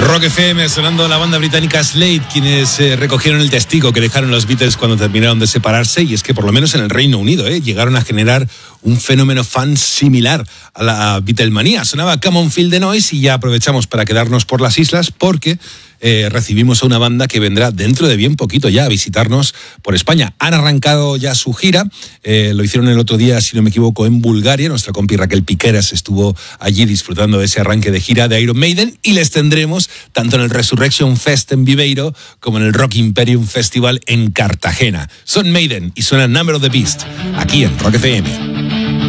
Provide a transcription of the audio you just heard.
Rock FM, sonando la banda británica Slade, quienes recogieron el testigo que dejaron los Beatles cuando terminaron de separarse, y es que por lo menos en el Reino Unido llegaron a generar un fenómeno fan similar a la Beatlemanía. Sonaba Come On Feel the Noise y ya aprovechamos para quedarnos por las islas porque recibimos a una banda que vendrá dentro de bien poquito ya a visitarnos por España. Han arrancado ya su gira, lo hicieron el otro día, si no me equivoco, en Bulgaria. Nuestra compi Raquel Piqueras estuvo allí disfrutando de ese arranque de gira de Iron Maiden, y les tendremos tanto en el Resurrection Fest en Viveiro como en el Rock Imperium Festival en Cartagena. Son Maiden y suena Number of the Beast aquí en Rock FM.